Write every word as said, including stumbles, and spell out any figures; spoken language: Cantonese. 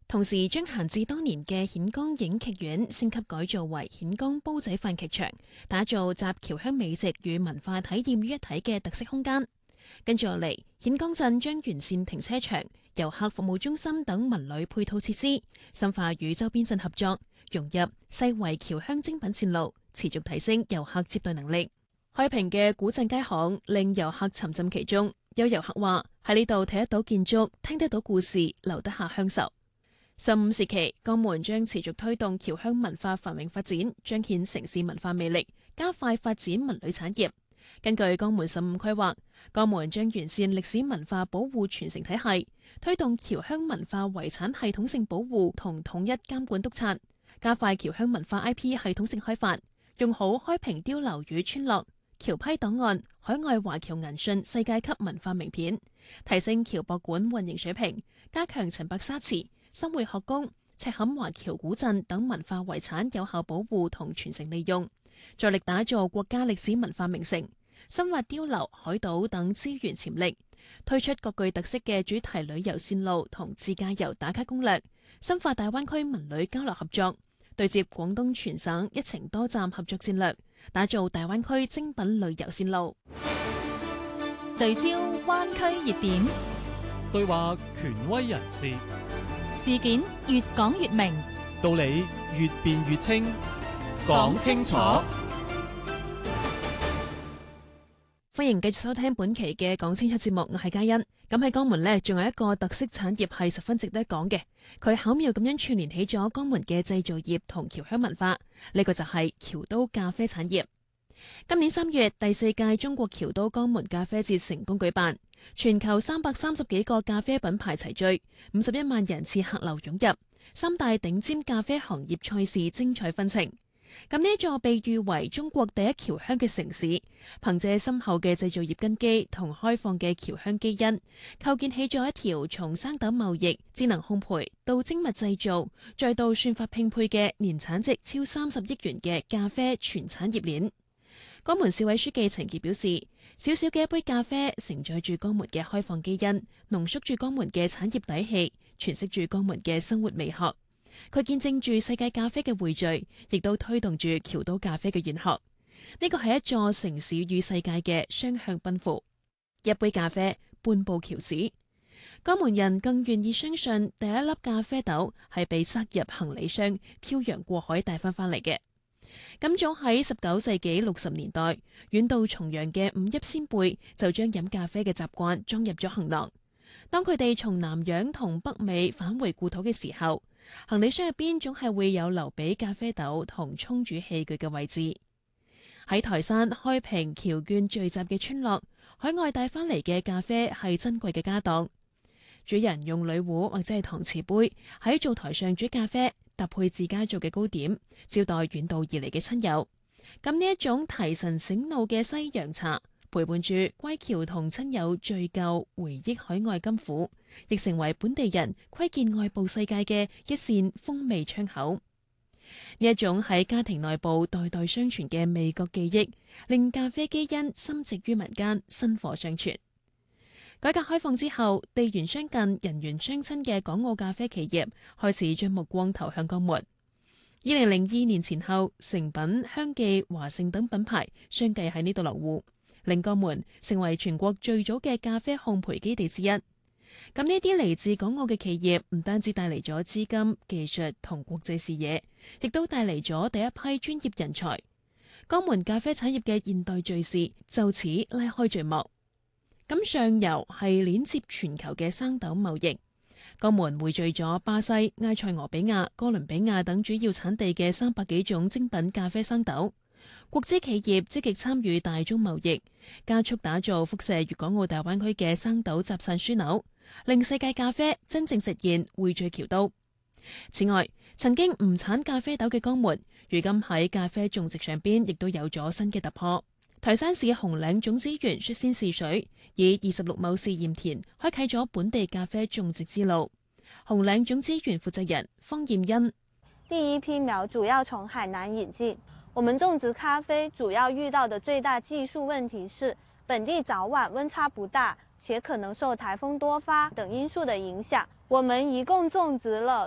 同時將閒置多年嘅顯江影劇院升級改造為顯江煲仔飯劇場，打造集僑鄉美食與文化體驗於一體嘅特色空間。跟住落嚟，顯江鎮將完善停車場、遊客服務中心等文旅配套設施，深化與周邊鎮合作，融入世遺僑鄉精品線路，持續提升遊客接待能力。開平嘅古鎮街巷令遊客沉浸其中，有遊客話喺呢度睇得到建築，聽得到故事，留得下鄉愁。十五時期，江門將持續推動僑鄉文化繁榮發展，彰顯城市文化魅力，加快發展文旅產業。根據江門十五規劃，江門將完善歷史文化保護傳承體系，推動僑鄉文化遺產系統性保護同統一監管督察，加快僑鄉文化 I P 系統性開發，用好開平碉樓與村落、僑批檔案、海外華僑銀訊世界級文化名片，提升僑博館運營水平，加強陳白沙祠、新會學宮、赤坎華僑古鎮等文化遺產有效保護同傳承利用，助力打造國家歷史文化名城，深挖碉樓、海島等資源潛力，推出各具特色嘅主題旅遊線路同自駕遊打卡攻略，深化大灣區文旅交流合作，對接廣東全省一程多站合作戰略，打造大灣區精品旅遊線路。 聚焦灣區熱點， 對話權威人士， 事件越講越明， 道理越辯越清，講清楚。 歡迎繼續收聽本期嘅講清楚節目，我係嘉欣。咁喺江門呢，仲有一個特色產業係十分值得講嘅，佢巧妙咁樣串聯起咗江門嘅製造業同僑鄉文化。呢、這個就係僑都咖啡產業。今年三月，第四屆中國僑都江門咖啡節成功舉辦，全球三百三十幾個咖啡品牌齊聚，五十一萬人次客流湧入，三大頂尖咖啡行業賽事精彩紛呈。咁呢一座被譽為中國第一僑鄉嘅城市，憑借深厚嘅製造業根基同開放嘅僑鄉基因，構建起咗一條從生豆貿易、智能烘焙到精密製造，再到算法拼配嘅年產值超三十億元嘅咖啡全產業鏈。江門市委書記陳傑表示，小小嘅一杯咖啡承載住江門嘅開放基因，濃縮住江門嘅產業底氣，詮釋住江門嘅生活美學。佢見證住世界咖啡嘅匯聚，亦都推動住僑都咖啡嘅遠航。呢個係一座城市與世界嘅雙向奔赴。一杯咖啡，半部僑史。江門人更願意相信第一粒咖啡豆係被塞入行李箱，漂洋過海帶翻返嚟嘅。咁早喺十九世紀六十年代，遠道重洋嘅五邑先輩就將飲咖啡嘅習慣裝入咗行囊。當佢哋從南洋同北美返回故土嘅時候，行李箱入邊總係會有留俾咖啡豆同沖煮器具嘅位置。喺台山、開平僑眷聚集嘅村落，海外帶翻嚟嘅咖啡係珍貴嘅家當。主人用鋁壺或者係搪瓷杯喺灶台上煮咖啡，搭配自家做嘅糕點，招待遠道而嚟嘅親友。咁呢一種提神醒腦嘅西洋茶，陪伴住歸僑同親友敘舊回憶海外甘苦，亦成為本地人窺見外部世界嘅一扇風味窗口。呢一種喺家庭內部代代相傳嘅味覺記憶，令咖啡基因深植於民間，薪火相傳。改革開放之後，地緣相近、人緣相親嘅港澳咖啡企業開始將目光投向江門。二零零二年前後，誠品、香記、華盛等品牌相繼喺呢度落戶，令江門成為全國最早嘅咖啡烘焙基地之一。咁呢啲嚟自港澳嘅企業，唔單止帶嚟咗資金、技術同國際視野，亦都帶嚟咗第一批專業人才。江門咖啡產業嘅現代敘事就此拉開序幕。咁上游係鏈接全球嘅生豆貿易，江門匯聚咗巴西、埃塞俄比亞、哥倫比亞等主要產地嘅三百幾種精品咖啡生豆。國資企業積極參與大宗貿易，加速打造輻射粵港澳大灣區嘅生豆集散樞紐，令世界咖啡真正實現匯聚僑都。此外，曾經唔產咖啡豆嘅江門，如今喺咖啡種植上邊亦都有咗新嘅突破。台山市紅嶺種子園率先試水，以二十六畝試驗田開啟咗本地咖啡種植之路。紅嶺種子園負責人方艷欣： 第一批苗主要從海南引進，我們種植咖啡主要遇到的最大技術問題是本地早晚溫差不大，且可能受颱風多發等因素的影響。我們一共種植了